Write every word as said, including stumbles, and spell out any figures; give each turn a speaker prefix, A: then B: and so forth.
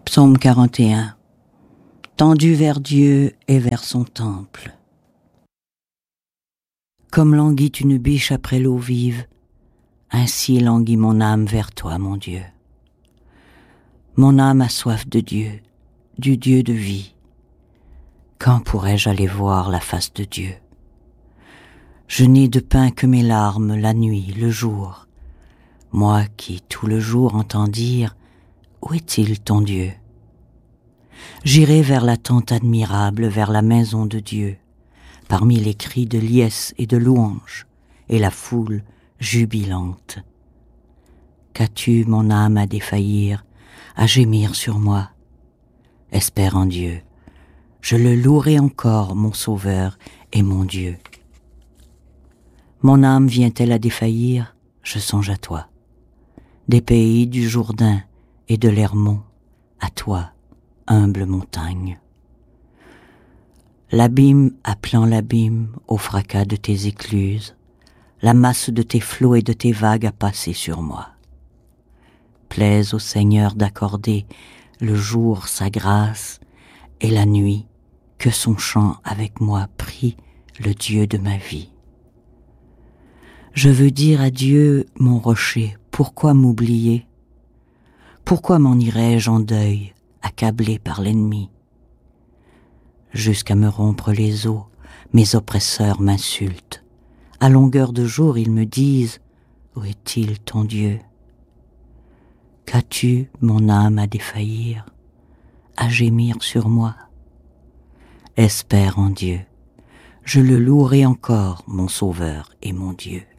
A: Psaume quarante et un. Tendu vers Dieu et vers son temple. Comme languit une biche après l'eau vive, ainsi languit mon âme vers toi, mon Dieu. Mon âme a soif de Dieu, du Dieu de vie. Quand pourrais-je aller voir la face de Dieu? Je n'ai de pain que mes larmes, la nuit, le jour. Moi qui, tout le jour, entends dire « Où est-il ton Dieu ?» J'irai vers la tente admirable, vers la maison de Dieu, parmi les cris de liesse et de louange, et la foule jubilante. Qu'as-tu, mon âme, à défaillir, à gémir sur moi? Espère en Dieu. Je le louerai encore, mon Sauveur et mon Dieu. Mon âme vient-elle à défaillir? Je songe à toi. Des pays du Jourdain et de l'Hermon, à toi, humble montagne. L'abîme appelant l'abîme au fracas de tes écluses, la masse de tes flots et de tes vagues a passé sur moi. Plaise au Seigneur d'accorder le jour sa grâce et la nuit que son chant avec moi prie le Dieu de ma vie. Je veux dire à Dieu, mon rocher, pourquoi m'oublier? Pourquoi m'en irais-je en deuil, accablé par l'ennemi? Jusqu'à me rompre les os, mes oppresseurs m'insultent. À longueur de jour, ils me disent, où est-il ton Dieu? Qu'as-tu, mon âme, à défaillir, à gémir sur moi? Espère en Dieu. Je le louerai encore, mon Sauveur et mon Dieu.